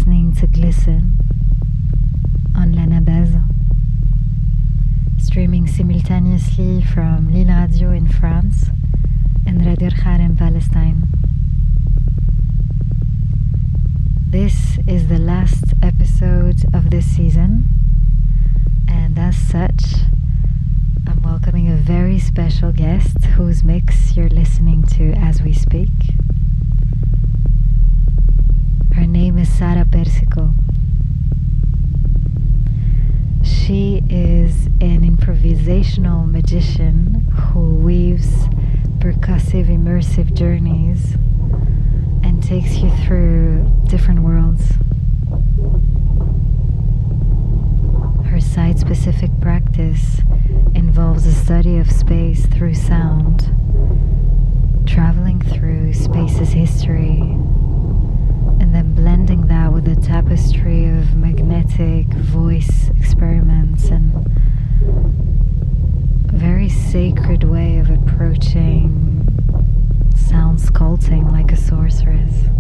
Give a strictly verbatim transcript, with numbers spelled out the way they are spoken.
listening to Glisten on L'Anabase, streaming simultaneously from Lille Radio in France and Radio Khar in Palestine. This is the last episode of this season, and as such, I'm welcoming a very special guest whose mix you're listening to as we speak. Her name is Sara Persico. She is an improvisational magician who weaves percussive, immersive journeys and takes you through different worlds. Her site-specific practice involves a study of space through sound, traveling through space's history, and then blending that with a tapestry of magnetic voice experiments and a very sacred way of approaching sound sculpting like a sorceress.